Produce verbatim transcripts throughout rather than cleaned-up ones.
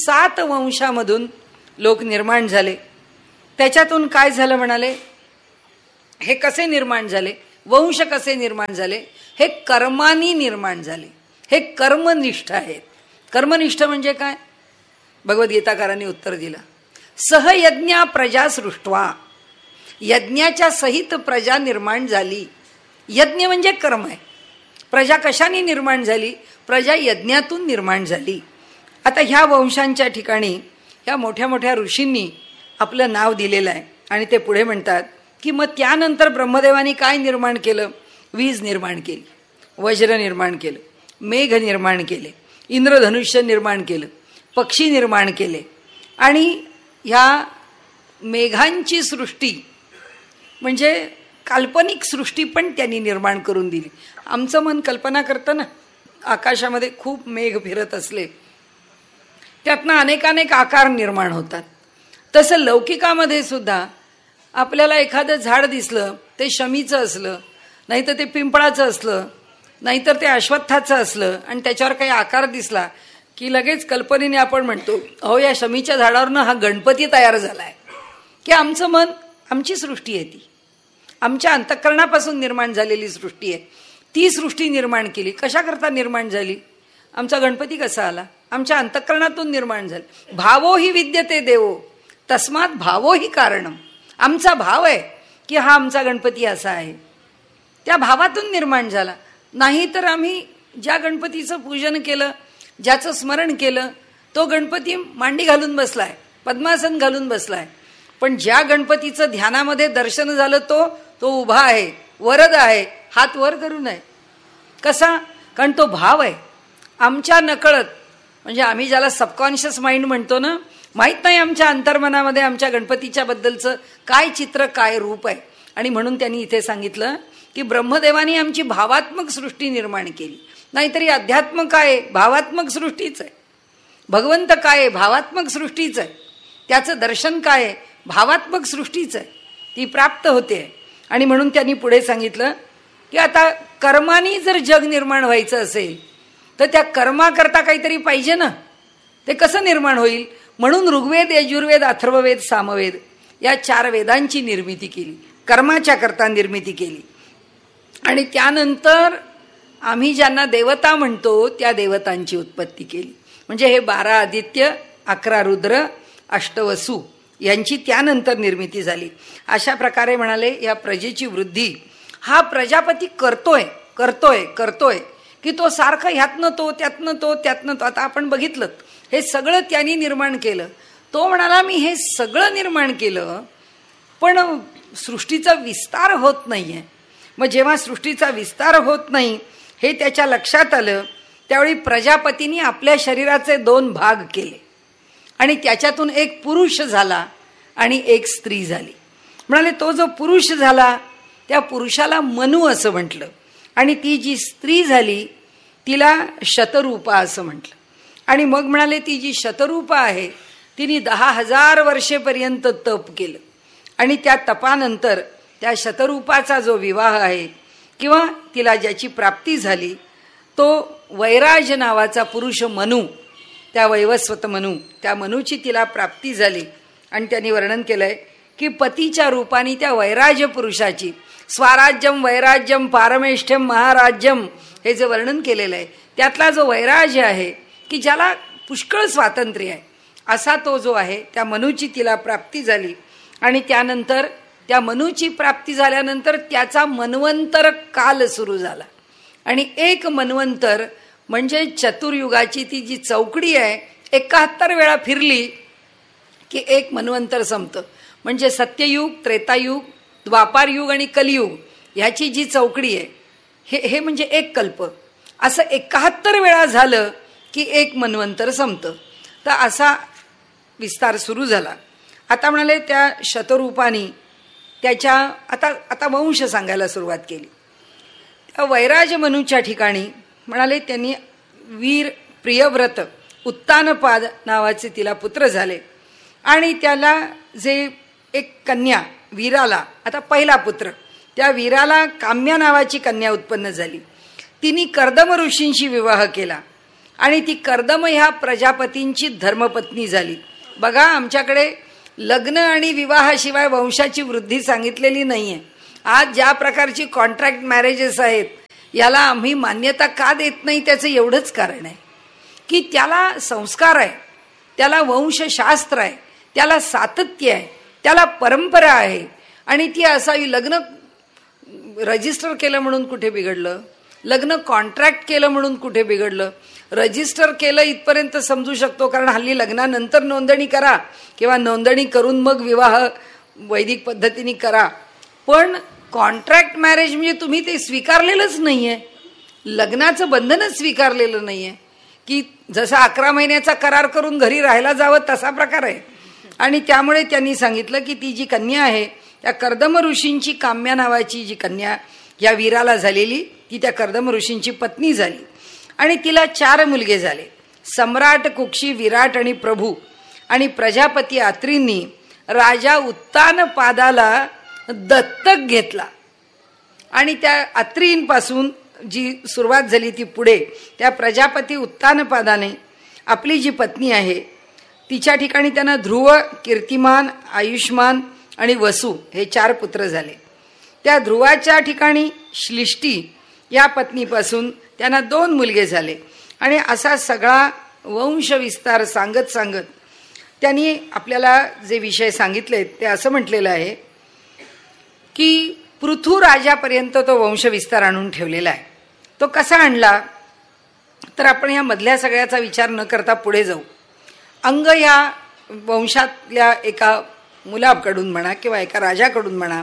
सात वंशामधून लोक निर्माण झाले. त्याच्यातून काय झालं म्हणाले, हे कसे निर्माण झाले, वंश कसे निर्माण झाले, हे कर्मानी निर्माण झाले, हे कर्मनिष्ठ आहेत. कर्मनिष्ठ म्हणजे काय, भगवद्गीताकारांनी उत्तर दिलं, सहयज्ञा प्रजा सृष्टवा, यज्ञाच्या सहित प्रजा निर्माण झाली. यज्ञ म्हणजे कर्म आहे. प्रजा कशाने निर्माण झाली, प्रजा यज्ञातून निर्माण झाली. आता ह्या वंशांच्या ठिकाणी ह्या मोठ्या मोठ्या ऋषींनी आपलं नाव दिलेलं आहे. आणि ते पुढे म्हणतात की मग त्यानंतर ब्रह्मदेवानी काय निर्माण केलं, वीज निर्माण केली, वज्र निर्माण केलं, मेघ निर्माण केले, इंद्रधनुष्य निर्माण केलं, पक्षी निर्माण केले. आणि ह्या मेघांची सृष्टी म्हणजे काल्पनिक सृष्टी पण त्यांनी निर्माण करून दिली. आमचं मन कल्पना करतं ना, आकाशामध्ये खूप मेघ फिरत असले, त्यातनं अनेकानेक आकार निर्माण होतात. तसं लौकिकामध्ये सुद्धा आपल्याला एखादं झाड दिसलं, ते शमीचं असलं, नाहीतर ते पिंपळाचं असलं, नाहीतर ते अश्वत्थाचं असलं, आणि त्याच्यावर काही आकार दिसला की लगेच कल्पनेने आपण म्हणतो, अहो या शमीच्या झाडावरनं हा गणपती तयार झालाय. की आमचं मन, आमची सृष्टी आहे, ती आमच्या अंतःकरणापासून निर्माण झालेली सृष्टी आहे. ती सृष्टी निर्माण केली. कशाकरता निर्माण झाली, आमचा गणपती कसा आला, आमच्या अंतःकरणातून निर्माण झाला. भावो ही विद्यते देवो तस्मात भावो ही कारणम. आमचा भाव आहे की हा आमचा गणपती असा आहे, त्या भावातून निर्माण झाला. नाही तर आम्ही ज्या गणपतीचं पूजन केलं, ज्याचं स्मरण केलं, तो गणपती मांडी घालून बसलाय, पद्मासन घालून बसलाय. पण ज्या गणपतीचं ध्यानामध्ये दर्शन झालं, तो तो उभा आहे, वरद आहे, हात वर करू नये. कसा, कारण तो भाव आहे आमच्या नकळत. म्हणजे आम्ही ज्याला सबकॉन्शियस माइंड म्हणतो ना, माहीत नाही आमच्या अंतर्मनामध्ये आमच्या गणपतीच्या बद्दलचं काय चित्र, काय रूप आहे. आणि म्हणून त्यांनी इथे सांगितलं की ब्रह्मदेवानी आमची भावात्मक सृष्टी निर्माण केली. नाहीतरी अध्यात्म काय आहे, भावात्मक सृष्टीच आहे. भगवंत काय आहे, भावात्मक सृष्टीच आहे. त्याचं दर्शन काय आहे, भावात्मक सृष्टीच आहे, ती प्राप्त होते. आणि म्हणून त्यांनी पुढे सांगितलं की आता कर्मानी जर जग निर्माण व्हायचं असेल तर त्या कर्माकरता काहीतरी पाहिजे ना, ते कसं निर्माण होईल. म्हणून ऋग्वेद, यजुर्वेद, अथर्ववेद, सामवेद या चार वेदांची निर्मिती केली, कर्माच्या करता निर्मिती केली. आणि त्यानंतर आम्ही ज्यांना देवता म्हणतो त्या देवतांची उत्पत्ती केली. म्हणजे हे बारा आदित्य, अकरा रुद्र, अष्टवसु यांची त्यानंतर निर्मिती झाली. अशा प्रकारे म्हणाले या प्रजेची वृद्धी हा प्रजापती करतोय करतोय करतोय की तो सारखं ह्यातनं तो त्यातनं तो त्यातनं तो. आता आपण बघितलं हे सगळं त्यांनी निर्माण केलं. तो म्हणाला मी हे सगळं निर्माण केलं, पण सृष्टीचा विस्तार होत नाहीये. मग जेव्हा सृष्टीचा विस्तार होत नाही हे त्याच्या लक्षात आलं, त्यावेळी प्रजापतींनी आपल्या शरीराचे दोन भाग केले आणि त्याच्यातून एक पुरुष झाला आणि एक स्त्री झाली. म्हणाले तो जो पुरुष झाला त्या पुरुषाला मनु असं म्हटलं, आणि ती जी स्त्री झाली तिला शतरूपा असं म्हटलं. आणि मग म्हणाले ती जी शतरूपा आहे तिने दहा हजार वर्षेपर्यंत तप केलं, आणि त्या तपानंतर त्या शतरूपाचा जो विवाह आहे किंवा तिला ज्याची प्राप्ती झाली तो वैराज नावाचा पुरुष मनु, त्या वैवस्वत मनु, त्या मनुची तिला प्राप्ती झाली. आणि त्यांनी वर्णन केलंय की पतीच्या रूपाने त्या वैराज्य पुरुषाची स्वराज्यम वैराज्यम पारमेष्ठ्यम महाराज्यम हे जे वर्णन केलेलं आहे त्यातला जो वैराज्य आहे की ज्याला पुष्कळ स्वातंत्र्य आहे, असा तो जो आहे त्या मनुची तिला प्राप्ती झाली. आणि त्यानंतर त्या मनुची प्राप्ती झाल्यानंतर त्याचा मन्वंतर काल सुरू झाला. आणि एक मन्वंतर म्हणजे चतुर्युगाची ती जी चौकडी आहे एकाहत्तर वेळा फिरली की एक मन्वंतर संपतं. म्हणजे सत्ययुग, त्रेतायुग, द्वापारयुग आणि कलियुग ह्याची जी चौकडी आहे हे हे म्हणजे एक कल्प. असं एकाहत्तर वेळा झालं की एक मन्वंतर संपतं. तर असा विस्तार सुरू झाला. आता म्हणाले त्या शतरूपानी त्याच्या आता आता वंश सांगायला सुरुवात केली. त्या वैराज मनुच्या ठिकाणी म्हणाले त्यांनी वीर प्रियव्रत उत्तानपाद नावाचे तिला पुत्र झाले. आणि त्याला जे एक कन्या वीराला, आता पहिला पुत्र, त्या वीराला काम्या नावाची कन्या उत्पन्न झाली. तिने कर्दम ऋषींशी विवाह केला. आणि ती कर्दम ह्या प्रजापतींची धर्मपत्नी झाली. बघा, आमच्याकडे लग्न आणि विवाहाशिवाय वंशाची वृद्धी सांगितलेली नाहीये. आज ज्या प्रकारची कॉन्ट्रॅक्ट मॅरेजेस आहेत याला आम्ही मान्यता का देत नाही, त्याचं एवढंच कारण आहे की त्याला संस्कार आहे, त्याला वंशशास्त्र आहे, त्याला सातत्य आहे, त्याला परंपरा आहे. आणि ती असावी. लग्न रजिस्टर केलं म्हणून कुठे बिघडलं, लग्न कॉन्ट्रॅक्ट केलं म्हणून कुठे बिघडलं. रजिस्टर केलं इथपर्यंत समजू शकतो, कारण हल्ली लग्नानंतर नोंदणी करा किंवा नोंदणी करून मग विवाह वैदिक पद्धतीने करा. पण कॉन्ट्रॅक्ट मॅरेज म्हणजे तुम्ही ते स्वीकारलेलंच नाहीये, लग्नाचं बंधनच स्वीकारलेलं नाहीये, की जसा अकरा महिन्याचा करार करून घरी राहायला जावं तसा प्रकार आहे. आणि त्यामुळे त्यांनी सांगितलं की ती जी कन्या आहे त्या कर्दम ऋषींची, काम्या नावाची जी कन्या या वीराला झालेली, ती त्या कर्दम ऋषींची पत्नी झाली. आणि तिला चार मुलगे झाले, सम्राट, कुक्षी, विराट आणि प्रभू. आणि प्रजापती अत्रींनी राजा उत्तानपादाला दत्तक घेतला. आणि त्या अत्रींपासून जी सुरुवात झाली ती पुढे त्या प्रजापती उत्तानपादाने आपली जी पत्नी आहे तिच्या ठिकाणी त्यांना ध्रुव, कीर्तिमान, आयुष्मान आणि वसु हे चार पुत्र झाले. त्या ध्रुवाच्या ठिकाणी श्लिष्टी या पत्नीपासून त्यांना दोन मुलगे झाले. आणि असा सगळा वंशविस्तार सांगत सांगत त्यांनी आपल्याला जे विषय सांगितले ते असं म्हटलेलं आहे की पृथू राजापर्यंत तो वंशविस्तार आणून ठेवलेला आहे. तो कसा आणला तर आपण ह्या मधल्या सगळ्याचा विचार न करता पुढे जाऊ. अंग ह्या वंशातल्या एका मुलाकडून म्हणा किंवा एका राजाकडून म्हणा,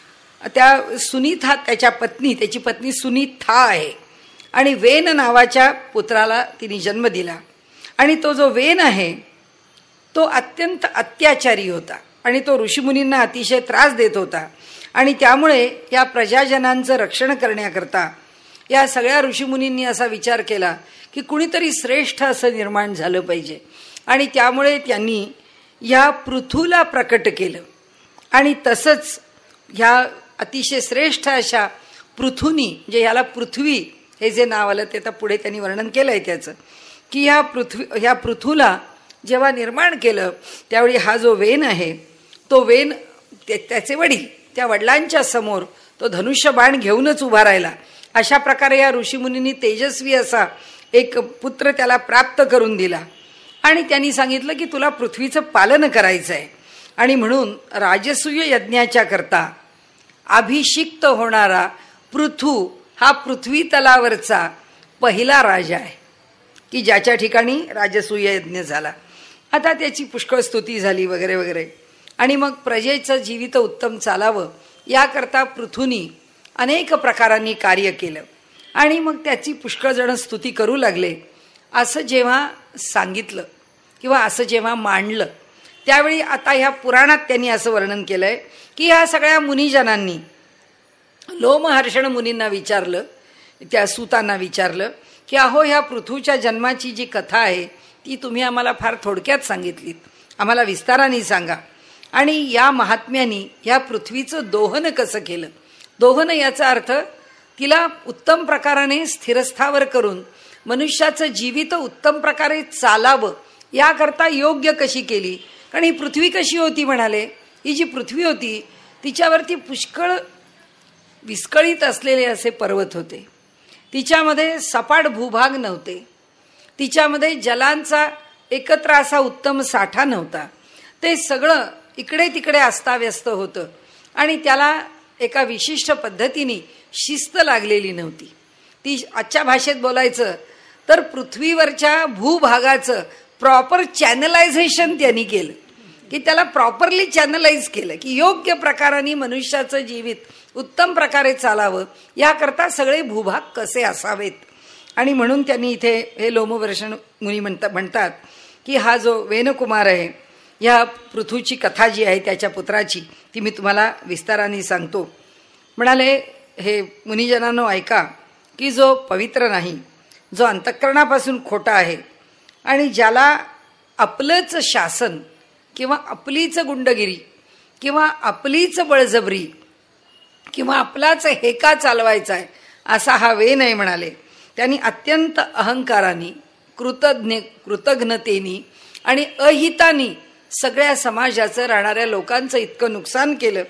त्या सुनीथा त्याच्या पत्नी, त्याची पत्नी सुनीथा आहे. आणि वेन नावाच्या पुत्राला तिने जन्म दिला. आणि तो जो वेन आहे तो अत्यंत अत्याचारी होता आणि तो ऋषीमुनींना अतिशय त्रास देत होता. आणि त्यामुळे या प्रजाजनांचं रक्षण करण्याकरता या सगळ्या ऋषीमुनींनी असा विचार केला की कुणीतरी श्रेष्ठ असं निर्माण झालं पाहिजे. आणि त्यामुळे त्यांनी ह्या पृथूला प्रकट केलं. आणि तसंच ह्या अतिशय श्रेष्ठ अशा पृथूनी, म्हणजे ह्याला पृथ्वी हे जे नाव आलं ते आता पुढे त्यांनी वर्णन केलं आहे त्याचं, की ह्या पृथ्वी ह्या पृथूला जेव्हा निर्माण केलं त्यावेळी हा जो वेन आहे तो वेन त्याचे वडील, त्या वडिलांच्या समोर तो धनुष्यबाण घेऊनच उभा राहिला. अशा प्रकारे या ऋषीमुनींनी तेजस्वी असा एक पुत्र त्याला प्राप्त करून दिला. आणि त्यांनी सांगितलं की तुला पृथ्वीचं पालन करायचं आहे. आणि म्हणून राजसूय यज्ञाच्या करता अभिषिक्त होणारा पृथू हा पृथ्वी तलावरचा पहिला राजा आहे की ज्याच्या ठिकाणी राजसूय यज्ञ झाला. आता त्याची पुष्कळ स्तुती झाली वगैरे वगैरे. आणि मग प्रजेचं जीवित उत्तम चालावं याकरता पृथूनी अनेक प्रकारांनी कार्य केलं. आणि मग त्याची पुष्कळ जण स्तुती करू लागले. असं जेव्हा सांगितलं किंवा असं जेव्हा मांडलं त्यावेळी आता ह्या पुराणात त्यांनी असं वर्णन केलंय की ह्या सगळ्या मुनिजनांनी लोमहर्षण मुनींना विचारलं, त्या सूतांना विचारलं की अहो ह्या पृथूच्या जन्माची जी कथा आहे ती तुम्ही आम्हाला फार थोडक्यात सांगितलीत, आम्हाला विस्ताराने सांगा. आणि या महात्म्यानी ह्या पृथ्वीचं दोहन कसं केलं. दोहन याचा अर्थ तिला उत्तम प्रकाराने स्थिरस्थावर करून मनुष्याचं जीवित उत्तम प्रकारे चालावं याकरता योग्य कशी केली. कारण ही पृथ्वी कशी होती म्हणाले, ही जी पृथ्वी होती तिच्यावरती पुष्कळ विस्कळीत असलेले असे पर्वत होते, तिच्यामध्ये सपाट भूभाग नव्हते, तिच्यामध्ये जलांचा एकत्र असा उत्तम साठा नव्हता. ते सगळं इकडे तिकडे अस्ताव्यस्त होतं आणि त्याला एका विशिष्ट पद्धतीने शिस्त लागलेली नव्हती. ती आजच्या भाषेत बोलायचं तर पृथ्वीवरच्या भूभागाचं प्रॉपर चॅनलायझेशन त्यांनी केलं, की त्याला प्रॉपरली चॅनलाइज केलं की योग्य प्रकाराने मनुष्याचं जीवित उत्तम प्रकारे चालावं याकरता सगळे भूभाग कसे असावेत. आणि म्हणून त्यांनी इथे हे लोमवर्षण मुनी म्हणता म्हणतात की हा जो वेनकुमार आहे ह्या पृथूची कथा जी आहे त्याच्या पुत्राची ती मी तुम्हाला विस्ताराने सांगतो. म्हणाले, हे मुनिजनांनो ऐका की जो पवित्र नाही, जो अंतःकरणापासून खोटा आहे आणि ज्याला आपलंच शासन किंवा आपलीच गुंडगिरी किंवा आपलीच बळजबरी किंवा आपलाच हेका चालवायचा आहे असा हा वेन आहे म्हणाले. त्यांनी अत्यंत अहंकाराने कृतज्ञ कृतज्ञतेनी आणि अहितानी सगळ्या समाजाचं, राहणाऱ्या लोकांचं इतकं नुकसान केलं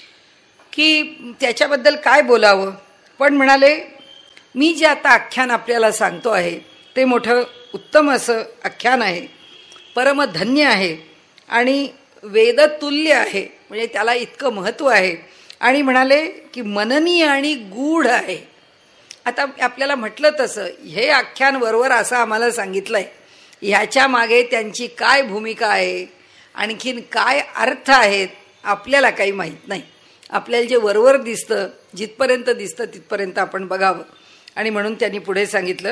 की त्याच्याबद्दल काय बोलावं. पण म्हणाले, मी जे आता आख्यान आपल्याला सांगतो आहे ते मोठं उत्तम असं आख्यान आहे, परमधन्य आहे आणि वेदतुल्य आहे, म्हणजे त्याला इतकं महत्त्व आहे. आणि म्हणाले की मननीय आणि गूढ आहे. आता आपल्याला म्हटलं तसं हे आख्यान वरवर असं आम्हाला सांगितलं आहे, ह्याच्या मागे त्यांची काय भूमिका आहे, आणखीन काय अर्थ आहेत, आपल्याला काही माहीत नाही. आपल्याला जे वरवर दिसतं, जिथपर्यंत दिसतं तिथपर्यंत आपण बघावं. आणि म्हणून त्यांनी पुढे सांगितलं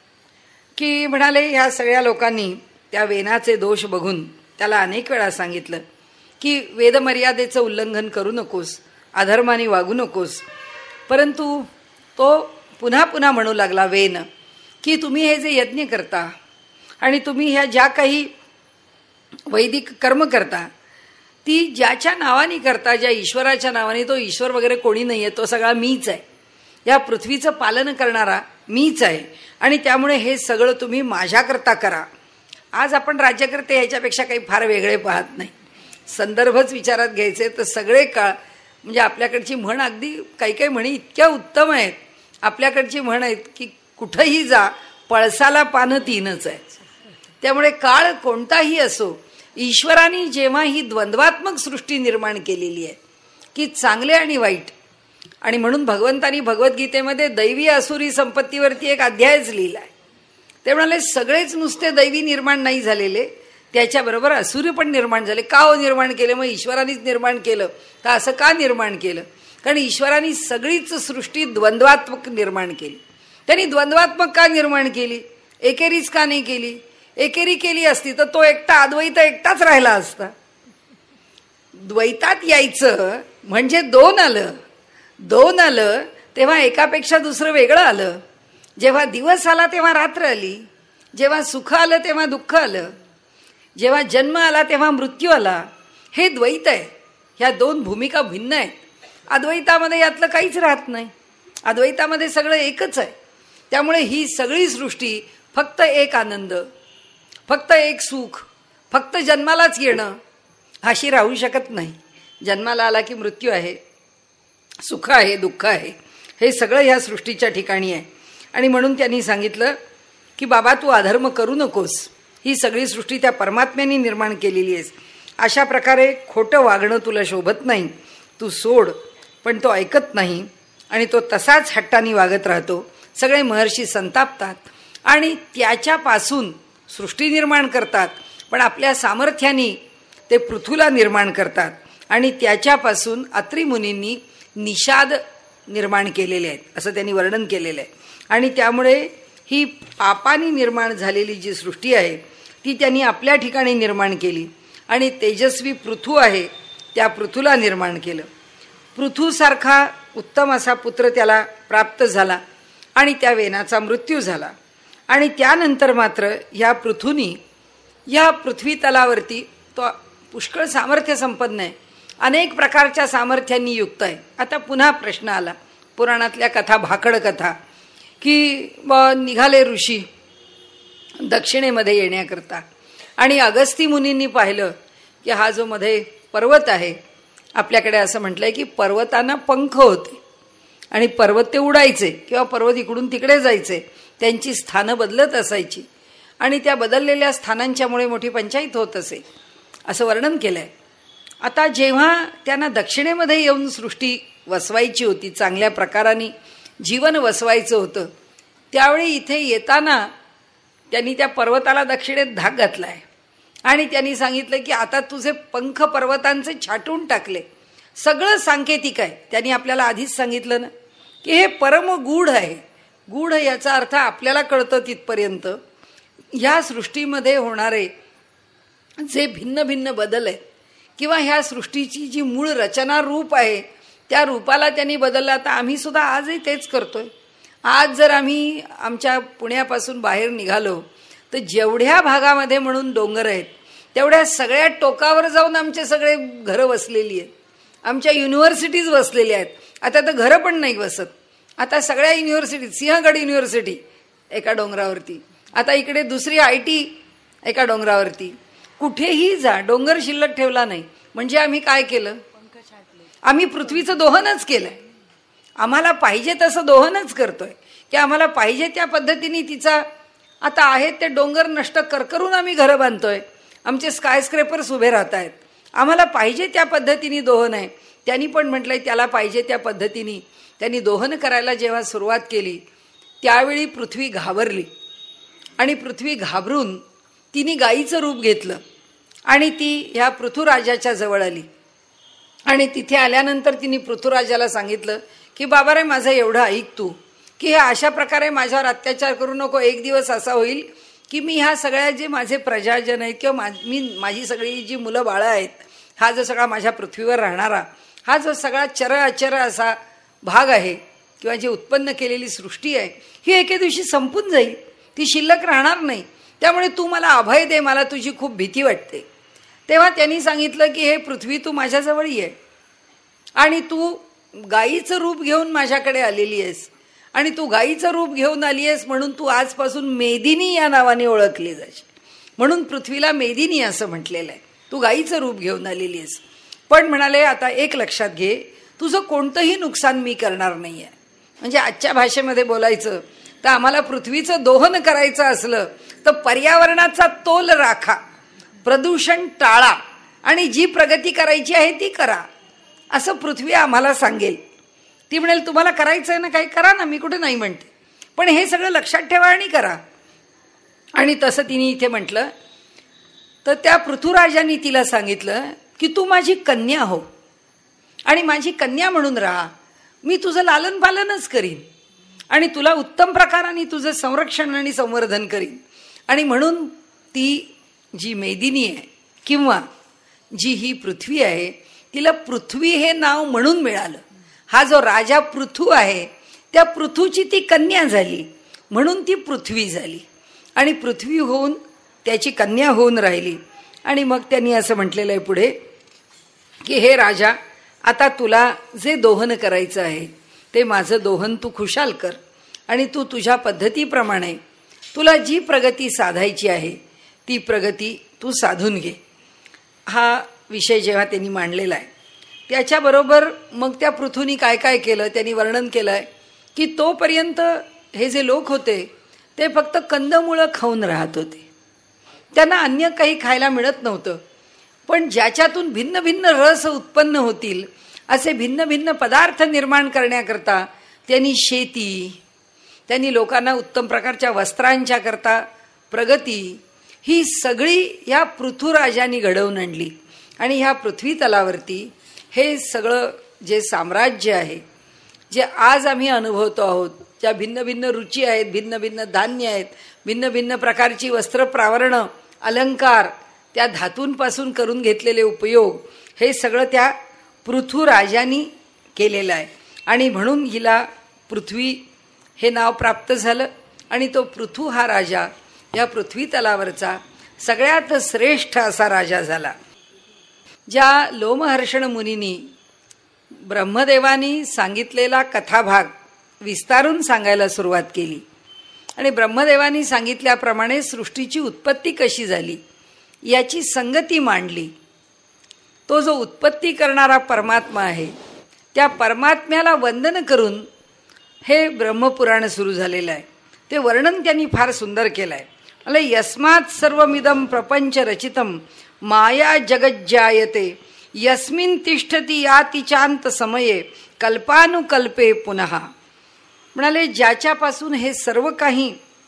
की म्हणाले, ह्या सगळ्या लोकांनी त्या वेनाचे दोष बघून त्याला अनेक वेळा सांगितलं की वेदमर्यादेचं उल्लंघन करू नकोस, अधर्माने वागू नकोस. परंतु तो पुन्हा पुन्हा म्हणू लागला वेन की तुम्ही हे जे यज्ञ करता आणि तुम्ही ह्या ज्या काही वैदिक कर्म करता ती ज्याच्या नावाने करता, ज्या ईश्वराच्या नावाने, तो ईश्वर वगैरे कोणी नाही आहे, तो सगळा मीच आहे, या पृथ्वीचं पालन करणारा मीच आहे. आणि त्यामुळे हे सगळं तुम्ही माझ्याकरता करा. आज आपण राज्यकर्ते ह्याच्यापेक्षा काही फार वेगळे पाहत नाही. संदर्भच विचारात घ्यायचे तर सगळे काळ म्हणजे आपल्याकडची म्हण अगदी काही काही म्हणी इतक्या उत्तम आहेत. आपल्याकडची म्हण आहेत की कुठंही जा पळसाला पानं तीनच आहे. त्यामुळे काळ कोणताही असो, ईश्वराने जेव्हा ही द्वंद्वात्मक सृष्टी निर्माण केलेली आहे की चांगले आणि वाईट, आणि म्हणून भगवंतानी भगवद्गीतेमध्ये दैवी असुरी संपत्तीवरती एक अध्यायच लिहिला आहे. ते म्हणाले सगळेच नुसते दैवी निर्माण नाही झालेले, त्याच्याबरोबर असुरी पण निर्माण झाले. का हो निर्माण केले? मग ईश्वरानेच निर्माण केलं का? असं का निर्माण केलं? कारण ईश्वराने सगळीच सृष्टी द्वंद्वात्मक निर्माण केली. त्यांनी द्वंद्वात्मक का निर्माण केली? एकेरीच का नाही केली? एकेरी केली असती तर तो एकटा अद्वैत एकटाच राहिला असता. द्वैतात यायचं म्हणजे दोन आलं, दोन आलं तेव्हा एकापेक्षा दुसरं वेगळं आलं. जेव्हा दिवस आला तेव्हा रात्र आली, जेव्हा सुख आलं तेव्हा दुःख आलं, जेव्हा जन्म आला तेव्हा मृत्यू आला. हे द्वैत आहे. ह्या दोन भूमिका भिन्न आहेत. अद्वैतामध्ये यातलं काहीच राहत नाही. अद्वैतामध्ये सगळं एकच आहे. त्यामुळे ही सगळी सृष्टी फक्त एक आनंद, फक्त एक सुख, फक्त जन्मालाच येणं अशी राहू शकत नाही. जन्माला आला की मृत्यू आहे, सुख आहे, दुःख आहे, हे सगळं ह्या सृष्टीच्या ठिकाणी आहे. आणि म्हणून त्यांनी सांगितलं की बाबा तू अधर्म करू नकोस, ही सगळी सृष्टी त्या परमात्म्याने निर्माण केलेली आहेस. अशा प्रकारे खोटं वागणं तुला शोभत नाही, तू सोड. पण तो ऐकत नाही आणि तो तसाच हट्टाने वागत राहतो. सगळे महर्षी संतापतात आणि त्याच्यापासून सृष्टी निर्माण करतात, पण आपल्या सामर्थ्याने ते पृथ्वीला निर्माण करतात आणि त्याच्यापासून अत्री मुनींनी निषाद निर्माण केलेले आहेत असं त्यांनी वर्णन केलेलं आहे. आणि त्यामुळे ही पापानी निर्माण झालेली जी सृष्टी आहे ती त्यांनी आपल्या ठिकाणी निर्माण केली आणि तेजस्वी पृथू आहे त्या पृथूला निर्माण केलं. पृथूसारखा उत्तम असा पुत्र त्याला प्राप्त झाला आणि त्या वेनाचा मृत्यू झाला. आणि त्यानंतर मात्र ह्या पृथूनी या पृथ्वी तलावरती तो पुष्कळ सामर्थ्य संपन्न आहे, अनेक प्रकारच्या सामर्थ्यांनी युक्त आहे. आता पुन्हा प्रश्न आला पुराणातल्या कथा, भाकड कथा, की निघाले ऋषी दक्षिणेमध्ये येण्याकरता आणि अगस्ती मुनींनी पाहिलं की हा जो मध्ये पर्वत आहे, आपल्याकडे असं म्हटलंय की पर्वतांना पंख होते आणि पर्वत ते उडायचे किंवा पर्वत इकडून तिकडे जायचे, त्यांची स्थानं बदलत असायची आणि त्या बदललेल्या स्थानांच्यामुळे मोठी पंचायत होत असे असं वर्णन केलं आहे. आता जेव्हा त्यांना दक्षिणेमध्ये येऊन सृष्टी वसवायची होती, चांगल्या प्रकाराने जीवन वसवायचं होतं, त्यावेळी इथे येताना त्यांनी त्या पर्वताला दक्षिणेत धाक घातला आहे आणि त्यांनी सांगितलं की आता तुझे पंख पर्वतांचे छाटून टाकले. सगळं सांकेतिक आहे. त्यांनी आपल्याला आधीच सांगितलं ना की हे परम गूढ आहे. गूढ याचा अर्थ आपल्याला कळतं तिथपर्यंत ह्या सृष्टीमध्ये होणारे जे भिन्न भिन्न बदल आहेत किंवा ह्या सृष्टीची जी मूळ रचना रूप आहे त्या रूपाला त्यांनी बदलला. तर आम्ही सुद्धा आजही तेच करतोय. आज जर आम्ही आमच्या पुण्यापासून बाहेर निघालो तर जेवढ्या भागामध्ये म्हणून डोंगर आहेत तेवढ्या सगळ्या टोकावर जाऊन आमचे सगळे घरं वसलेली आहेत, आमच्या युनिव्हर्सिटीज वसलेल्या आहेत. आता तर घरं पण नाही वसत. आता सगळ्या युनिव्हर्सिटी, सिंहगड युनिव्हर्सिटी एका डोंगरावरती, आता इकडे दुसरी आय टी एका डोंगरावरती, कुठेही जा डोंगर शिल्लक ठेवला नाही. म्हणजे आम्ही काय केलं? आम्ही पृथ्वीचं दोहनच केलंय. आम्हाला पाहिजे तसं दोहनच करतोय की आम्हाला पाहिजे त्या पद्धतीने तिचा आता आहेत ते डोंगर नष्ट करकरून आम्ही घरं बांधतोय. आमचे स्कायस्क्रेपर्स उभे राहत आहेत. आम्हाला पाहिजे त्या पद्धतीने दोहन आहे. त्यांनी पण म्हटलंय त्याला पाहिजे त्या पद्धतीने त्यांनी दोहन करायला जेव्हा सुरुवात केली त्यावेळी पृथ्वी घाबरली आणि पृथ्वी घाबरून तिने गाईचं रूप घेतलं आणि ती ह्या पृथ्वीराजाच्या जवळ आली. आणि तिथे आल्यानंतर तिने पृथ्वीराजाला सांगितलं की बाबा रे माझं एवढं ऐक तू की हे अशा प्रकारे माझ्यावर अत्याचार करू नको. एक दिवस असा होईल की मी ह्या सगळ्या जे माझे प्रजाजन आहेत किंवा मा मी माझी सगळी जी मुलं बाळं आहेत, हा जो सगळा माझ्या पृथ्वीवर राहणारा हा जो सगळा चर अचर असा भाग आहे किंवा जी उत्पन्न केलेली सृष्टी आहे ही एके दिवशी संपून जाईल, ती शिल्लक राहणार नाही. त्यामुळे तू मला अभय दे, मला तुझी खूप भीती वाटते. तेव्हा त्यांनी सांगितलं की हे पृथ्वी तू माझ्याजवळ ये आणि तू गाईचं रूप घेऊन माझ्याकडे आलेली आहेस आणि तू गाईचं रूप घेऊन आली आहेस म्हणून तू आजपासून मेदिनी या नावाने ओळखली जाशील. म्हणून पृथ्वीला मेदिनी असं म्हटलेलं आहे. तू गाईचं रूप घेऊन आलेली आहेस. पण म्हणाले आता एक लक्षात घे, तुझं कोणतंही नुकसान मी करणार नाही आहे. म्हणजे आजच्या भाषेमध्ये बोलायचं तर आम्हाला पृथ्वीचं दोहन करायचं असलं तर पर्यावरणाचा तोल राखा, प्रदूषण टाळा आणि जी प्रगती करायची आहे ती करा असं पृथ्वी आम्हाला सांगेल. ती म्हणेल तुम्हाला करायचं आहे ना काही करा ना, मी कुठे नाही म्हणते, पण हे सगळं लक्षात ठेवा आणि करा. आणि तसं तिने इथे म्हटलं तर त्या पृथ्वीराजांनी तिला सांगितलं की तू माझी कन्या हो आणि माझी कन्या म्हणून राहा. मी तुझं लालन पालनच करीन आणि तुला उत्तम प्रकाराने तुझं संरक्षण आणि संवर्धन करीन. आणि म्हणून ती जी मेदिनी आहे किंवा जी ही पृथ्वी आहे तिला पृथ्वी हे नाव म्हणून मिळालं. हा जो राजा पृथू आहे त्या पृथूची ती कन्या झाली म्हणून ती पृथ्वी झाली आणि पृथ्वी होऊन त्याची कन्या होऊन राहिली. आणि मग त्यांनी असं म्हटलेलं आहे पुढे की हे राजा, आता तुला जे दोहन करायचं आहे ते माझं दोहन तू खुशाल कर आणि तू तुझ्या पद्धतीप्रमाणे तुला जी प्रगती साधायची आहे ती प्रगती तू साधून घे. हा विषय जेव्हा त्यांनी मांडलेला आहे त्याच्याबरोबर मग त्या पृथ्वीनी काय काय केलं त्यांनी वर्णन केलं आहे की तोपर्यंत हे जे लोक होते ते फक्त कंदमुळं खाऊन राहत होते. त्यांना अन्य काही खायला मिळत नव्हतं. पण ज्याच्यातून भिन्न भिन्न रस उत्पन्न होतील असे भिन्न भिन्न पदार्थ निर्माण करण्याकरता त्यांनी शेती, त्यांनी लोकांना उत्तम प्रकारच्या वस्त्रांच्या करता प्रगती ही सगळी ह्या पृथ्वीराजांनी घडवून आणली. आणि ह्या पृथ्वी तलावरती हे सगळं जे साम्राज्य आहे जे आज आम्ही अनुभवतो आहोत, ज्या भिन्न भिन्न रुची आहेत, भिन्न भिन्न धान्य आहेत, भिन्न भिन्न प्रकारची वस्त्र प्रावरणं, अलंकार, त्या धातूंपासून करून घेतलेले उपयोग, हे सगळं त्या पृथ्वीराजांनी केलेलं आहे. आणि म्हणून हिला पृथ्वी हे नाव प्राप्त झालं. आणि तो पृथू हा राजा या पृथ्वी तलावरचा सगळ्यात श्रेष्ठ असा राजा झाला. ज्या लोमहर्षण मुनींनी ब्रह्मदेवानी सांगितलेला कथाभाग विस्तारून सांगायला सुरुवात केली आणि ब्रह्मदेवानी सांगितल्याप्रमाणे सृष्टीची उत्पत्ती कशी झाली याची संगती मांडली. तो जो उत्पत्ती करणारा परमात्मा आहे त्या परमात्म्याला वंदन करून हे ब्रह्मपुराण सुरू झालेलं आहे. ते वर्णन त्यांनी फार सुंदर केलं आहे. मला यस्मात् सर्वमिदं प्रपंच रचितं माया जगज्जायते यस्मिन् तिष्ठती याति चांत समये कल्पानुकल्पे पुनः. म्हणाले ज्याच्यापासून हे सर्व काही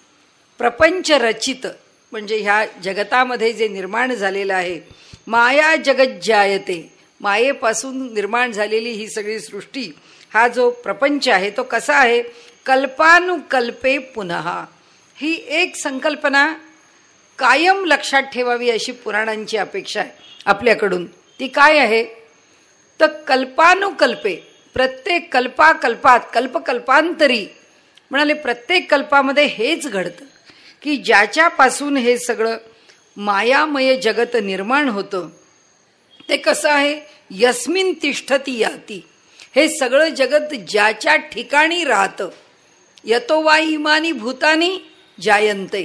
प्रपंच रचित म्हणजे ह्या जगतामध्ये जे निर्माण झालेलं आहे, माया जगज्जायते, मायेपासून निर्माण झालेली ही सगळी सृष्टी, हा जो प्रपंच आहे तो कसा आहे, कल्पानुकल्पे पुनः. ही एक संकल्पना कायम लक्षात ठेवावी अशी पुराणांची अपेक्षा आहे आपल्याकडून. ती काय आहे तर कल्पानुकल्पे, प्रत्येक कल्पाकल्पात कल्पकल्पांतरी म्हणाले प्रत्येक कल्पामध्ये हेच घडतं की ज्याच्यापासून हे सगळं मायामय जगत निर्माण होतं ते कसं आहे, यस्मिन तिष्ठती याती, हे सगळं जगत ज्याच्या ठिकाणी राहतं, यतो वा इमानी भूतानी जायन्ते,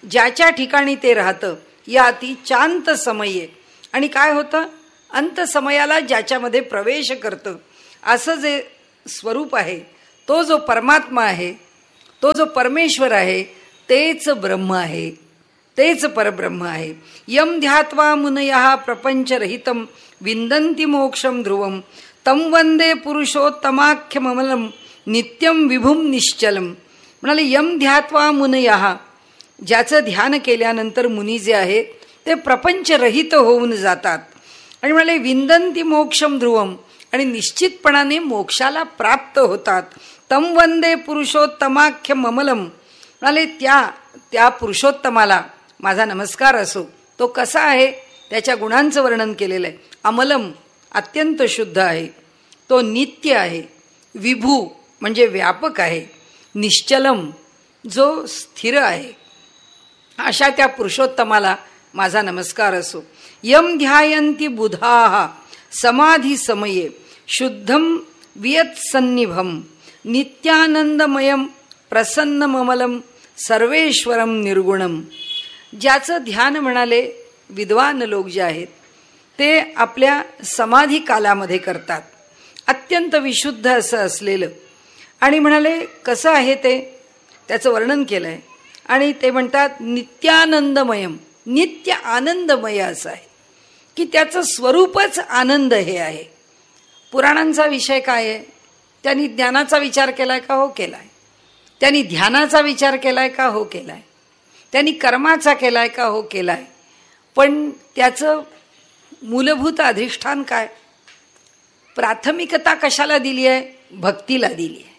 ज्याच्या ठिकाणी ते राहतं या अति चांत समये. आणि काय होतं, अंत समयाला ज्याच्यामध्ये प्रवेश करतं असं जे स्वरूप आहे, तो जो परमात्मा आहे, तो जो परमेश्वर आहे, तेच ब्रह्म आहे, तेच परब्रह्म आहे. यम ध्यात्वा मुनयः प्रपंचरहितं विंदन्ति मोक्षं ध्रुवं तं वंदे पुरुषोत्तमाख्यममलं नित्यं विभुं निश्चलम. म्हणाले यम ध्यात्वा मुनयः, ज्याचं ध्यान केल्यानंतर मुनी जे आहेत ते प्रपंचरहित होऊन जातात. आणि म्हणाले विंदन्ति मोक्षं ध्रुवम, आणि निश्चितपणाने मोक्षाला प्राप्त होतात. तं वंदे पुरुषोत्तमाख्यम अमलम. म्हणाले त्या त्या पुरुषोत्तमाला माझा नमस्कार असो. तो कसा आहे, त्याच्या गुणांचं वर्णन केलेलं आहे. अमलम, अत्यंत शुद्ध आहे. तो नित्य आहे. विभू म्हणजे व्यापक आहे. निश्चलम, जो स्थिर आहे. अशा त्या पुरुषोत्तमाला माझा नमस्कार असो. यम ध्यायन्ति बुधाः समाधी समये शुद्धं वियत्सन्निभं नित्यानंदमयं प्रसन्नममलं सर्वेश्वरं निर्गुणम. ज्याचं ध्यान म्हणाले विद्वान लोक जे आहेत ते आपल्या समाधी कालामध्ये करतात. अत्यंत विशुद्ध असं असलेलं. आणि म्हणाले कसं आहे ते, त्याचं वर्णन केलं आहे. आणि ते म्हणतात नित्यानंदमयम, नित्य आनंदमय असं आहे की त्याचं स्वरूपच आनंद हे आहे. पुराणांचा विषय काय आहे, त्यांनी ज्ञानाचा विचार केलाय का? हो केलाय. त्यांनी ध्यानाचा विचार केलाय का? हो केलाय. त्यांनी कर्माचा केलाय का? हो केलाय. पण त्याचं मूलभूत अधिष्ठान काय, प्राथमिकता कशाला दिली आहे? भक्तीला दिली आहे.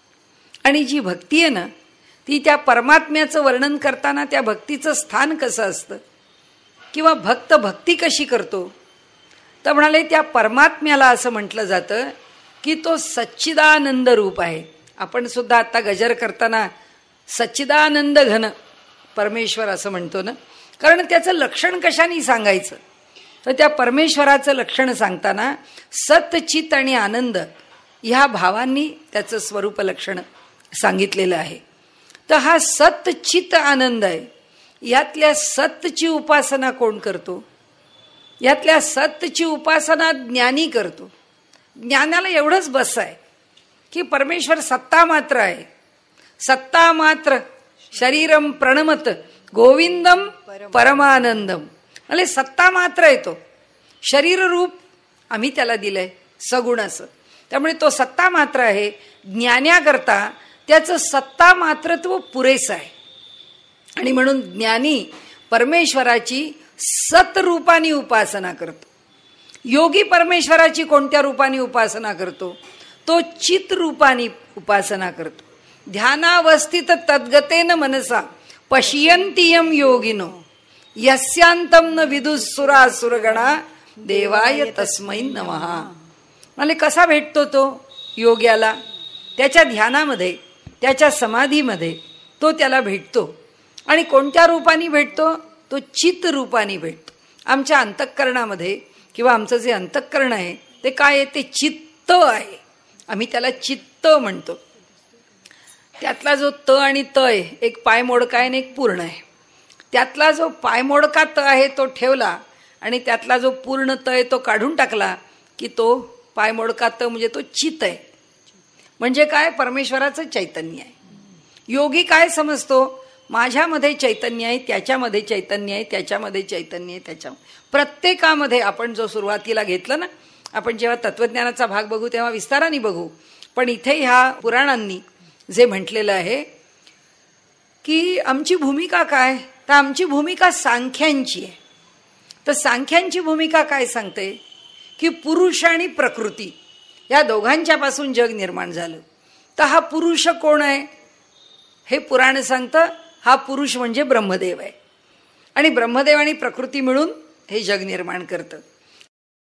आणि जी भक्ती आहे ना, ती त्या परमात्म्याचं वर्णन करताना त्या भक्तीचं स्थान कसं असतं, किंवा भक्त भक्ती कशी करतो, तर म्हणाले त्या परमात्म्याला असं म्हटलं जातं की तो सच्चिदानंद रूप आहे. आपण सुद्धा आता गजर करताना सच्चिदानंद घन परमेश्वर असं म्हणतो ना, कारण त्याचं लक्षण कशाने सांगायचं, तर त्या परमेश्वराचं लक्षण सांगताना सत, चित आणि आनंद ह्या भावांनी त्याचं स्वरूप लक्षण सांगितलेलं आहे. तर हा सत, चित, आनंद आहे. यातल्या सतची उपासना कोण करतो? यातल्या सतची उपासना ज्ञानी करतो. ज्ञानाला एवढंच बस आहे की परमेश्वर सत्ता मात्र आहे. सत्ता मात्र शरीरम प्रणमत गोविंदम परमानंदम. म्हणजे सत्ता मात्र येतो, शरीर रूप आम्ही त्याला दिलंय सगुण असं. त्यामुळे तो सत्ता मात्र आहे. ज्ञान्याकरता त्याचं सत्ता मात्रत्व पुरेसं आहे. आणि म्हणून ज्ञानी परमेश्वराची सतरूपाने उपासना करतो. योगी परमेश्वराची कोणत्या रूपाने उपासना करतो? तो चित रूपाने उपासना करतो. ध्यानावस्थित तद्गतेन मनसा पश्यन्ति योगिनो यस्यांतम न विदुसुरासुरगणा देवाय तस्मै नमः. म्हणजे कसा भेटतो तो योग्याला? त्याच्या ध्यानामध्ये, त्याच्या समाधीमध्ये तो त्याला भेटतो. आणि कोणत्या रूपाने भेटतो? तो चित रूपाने भेटतो. आमच्या अंतःकरणामध्ये किंवा आमचं जे अंतःकरण आहे ते काय आहे? ते चित्त आहे. आम्ही त्याला चित्त म्हणतो. त्यातला जो त आणि त आहे, एक पायमोडका आहे आणि एक पूर्ण आहे. त्यातला जो पायमोडका त आहे तो ठेवला आणि त्यातला जो पूर्ण त आहे तो काढून टाकला की तो पायमोडका त म्हणजे तो चित आहे. म्हणजे काय? परमेश्वराचं चैतन्य आहे. योगी काय समजतो? माझ्यामध्ये चैतन्य आहे, त्याच्यामध्ये चैतन्य आहे, त्याच्यामध्ये चैतन्य आहे, त्याच्या प्रत्येकामध्ये. आपण जो सुरुवातीला घेतलं ना, आपण जेव्हा तत्वज्ञानाचा भाग बघू तेव्हा विस्ताराने बघू. पण इथे ह्या पुराणांनी जे म्हटलेलं आहे की आमची भूमिका काय, तर आमची भूमिका सांख्यांची आहे. तर सांख्यांची भूमिका काय सांगते की पुरुष आणि प्रकृती या दोघांच्यापासून जग निर्माण झालं. तर हा पुरुष कोण आहे हे पुराण सांगतं. हा पुरुष म्हणजे ब्रह्मदेव आहे. आणि ब्रह्मदेव आणि प्रकृती मिळून हे जग निर्माण करतं.